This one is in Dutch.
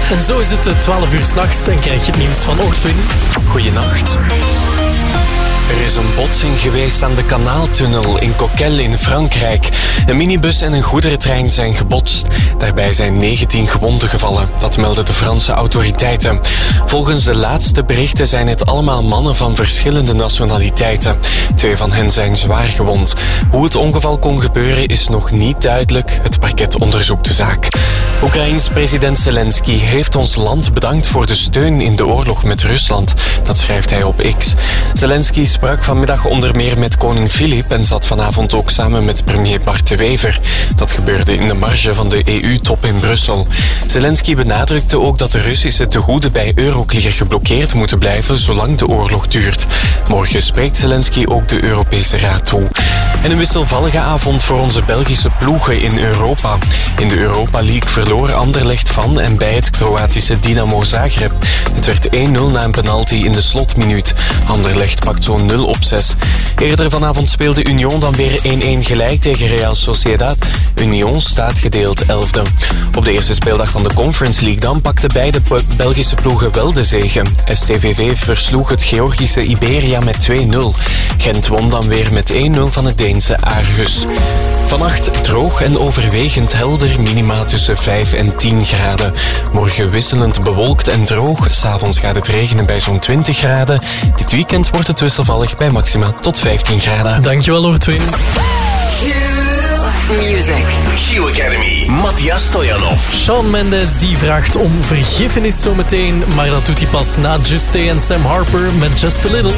En zo is het 12 uur 's nachts en krijg je het nieuws van Oortwin. Goeienacht. Er is een botsing geweest aan de Kanaaltunnel in Coquelles in Frankrijk. Een minibus en een goederentrein zijn gebotst. Daarbij zijn 19 gewonden gevallen. Dat melden de Franse autoriteiten. Volgens de laatste berichten zijn het allemaal mannen van verschillende nationaliteiten. 2 van hen zijn zwaar gewond. Hoe het ongeval kon gebeuren is nog niet duidelijk. Het parket onderzoekt de zaak. Oekraïens president Zelensky heeft ons land bedankt voor de steun in de oorlog met Rusland. Dat schrijft hij op X. Zelensky sprak vanmiddag onder meer met koning Filip en zat vanavond ook samen met premier Bart de Wever. Dat gebeurde in de marge van de EU-top in Brussel. Zelensky benadrukte ook dat de Russische tegoeden bij Euroclear geblokkeerd moeten blijven zolang de oorlog duurt. Morgen spreekt Zelensky ook de Europese Raad toe. En een wisselvallige avond voor onze Belgische ploegen in Europa. In de Europa League verloor Anderlecht van en bij het Kroatische Dinamo Zagreb. Het werd 1-0 na een penalty in de slotminuut. Anderlecht pakt zo'n 0-6. Eerder vanavond speelde Union dan weer 1-1 gelijk tegen Real Sociedad. Union staat gedeeld 11e. Op de eerste speeldag van de Conference League dan pakten beide Belgische ploegen wel de zege. STVV versloeg het Georgische Iberia met 2-0. Gent won dan weer met 1-0 van het Deense Aarhus. Vannacht droog en overwegend helder, minima tussen 5 en 10 graden. Morgen wisselend bewolkt en droog. 's Avonds gaat het regenen bij zo'n 20 graden. Dit weekend wordt het wisselvallig bij maxima tot 15 graden. Dankjewel, Oortwin. Music. Q Academy, Matthias Stojanov. Shawn Mendes die vraagt om vergiffenis zometeen, maar dat doet hij pas na Just Stay en Sam Harper met Just a Little.